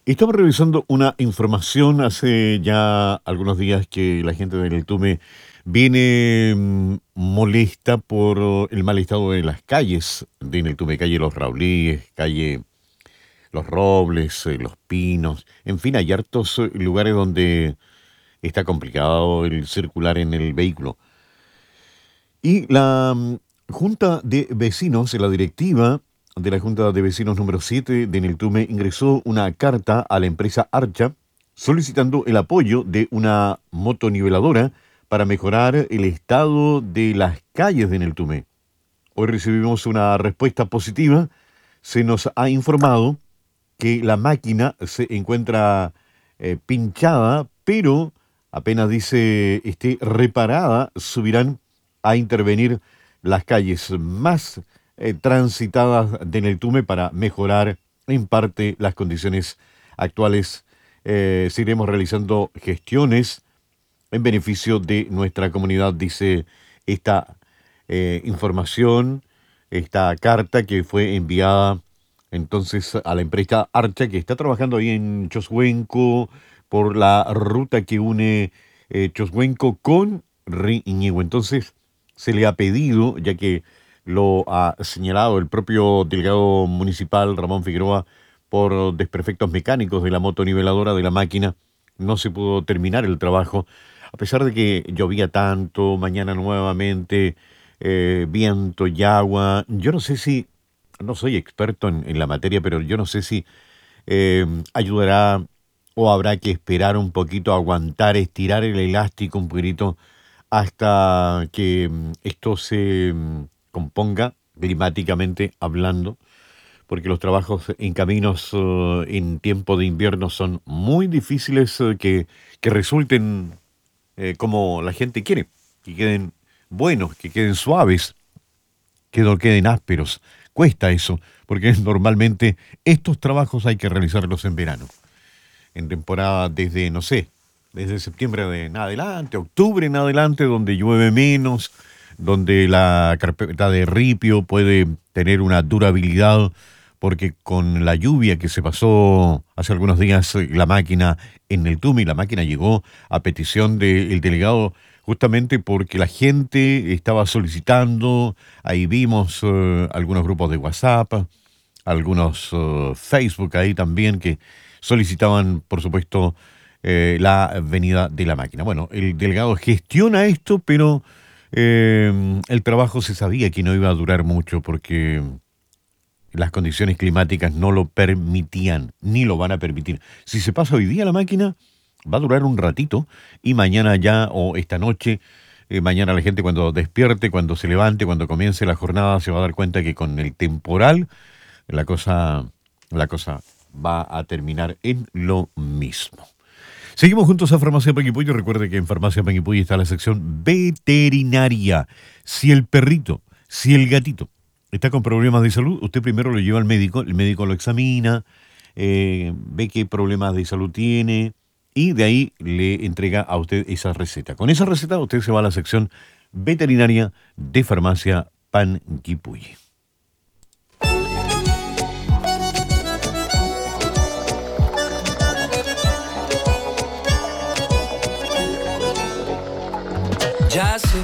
Estaba revisando una información hace ya algunos días que la gente del Tume viene molesta por el mal estado de las calles de Neltume, calle Los Raulíes, calle Los Robles, Los Pinos, en fin, hay hartos lugares donde está complicado el circular en el vehículo. Y la Junta de Vecinos, la directiva de la Junta de Vecinos número 7 de Neltume ingresó una carta a la empresa Archa solicitando el apoyo de una motoniveladora para mejorar el estado de las calles de Neltume. Hoy recibimos una respuesta positiva. Se nos ha informado que la máquina se encuentra pinchada, pero apenas dice esté reparada, subirán a intervenir las calles más transitadas de Neltume para mejorar en parte las condiciones actuales. Seguiremos realizando gestiones en beneficio de nuestra comunidad, dice esta información, esta carta que fue enviada entonces a la empresa Archa, que está trabajando ahí en Choshuenco por la ruta que une Choshuenco con Riñihue. Entonces se le ha pedido, ya que lo ha señalado el propio delegado municipal Ramón Figueroa, por desperfectos mecánicos de la motoniveladora de la máquina, no se pudo terminar el trabajo, a pesar de que llovía tanto, mañana nuevamente, viento y agua. Yo no sé si, no soy experto en la materia, pero yo no sé si ayudará o habrá que esperar un poquito, aguantar, estirar el elástico un poquito hasta que esto se componga climáticamente hablando, porque los trabajos en caminos en tiempo de invierno son muy difíciles que resulten como la gente quiere, que queden buenos, que queden suaves, que no queden ásperos. Cuesta eso, porque normalmente estos trabajos hay que realizarlos en verano, en temporada desde, no sé, desde septiembre en adelante, octubre en adelante, donde llueve menos, donde la carpeta de ripio puede tener una durabilidad, porque con la lluvia que se pasó hace algunos días la máquina en el Tumi, la máquina llegó a petición del delegado justamente porque la gente estaba solicitando. Ahí vimos algunos grupos de WhatsApp, algunos Facebook ahí también que solicitaban, por supuesto, la venida de la máquina. Bueno, el delegado gestiona esto, pero el trabajo se sabía que no iba a durar mucho porque las condiciones climáticas no lo permitían, ni lo van a permitir. Si se pasa hoy día la máquina, va a durar un ratito y mañana ya o esta noche, mañana la gente cuando despierte, cuando se levante, cuando comience la jornada, se va a dar cuenta que con el temporal la cosa, la cosa va a terminar en lo mismo. Seguimos juntos a Farmacia Panguipulli. Recuerde que en Farmacia Panguipulli está la sección veterinaria. Si el perrito, si el gatito está con problemas de salud, usted primero lo lleva al médico, el médico lo examina, ve qué problemas de salud tiene y de ahí le entrega a usted esa receta. Con esa receta usted se va a la sección veterinaria de Farmacia Panguipulli. Ya sé